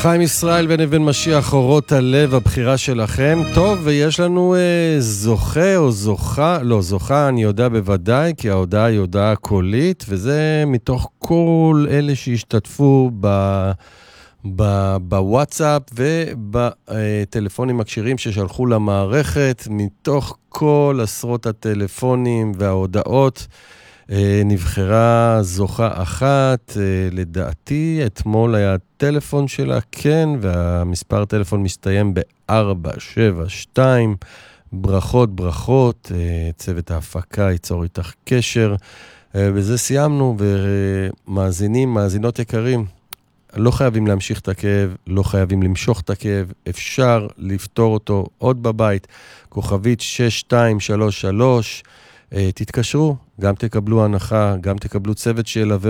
חיים ישראל בן משיח, אורות הלב, הבחירה שלכם. טוב, ויש לנו זוכה או זוכה, לא, זוכה אני יודע בוודאי, כי ההודעה היא הודעה קולית, וזה מתוך כל אלה שהשתתפו בוואטסאפ ובטלפונים הקשירים ששלחו למערכת, מתוך כל עשרות הטלפונים וההודעות, נבחרה זוכה אחת. לדעתי אתמול היה הטלפון שלה, כן, והמספר הטלפון מסתיים ב-472. ברכות, צוות ההפקה ייצור איתך קשר. בזה סיימנו, ומאזינים, מאזינות יקרים, לא חייבים להמשיך את הכאב, לא חייבים למשוך את הכאב, אפשר לפתור אותו עוד בבית. כוכבית 6233, תתקשרו, גם תקבלו הנחה, גם תקבלו צוות שילווה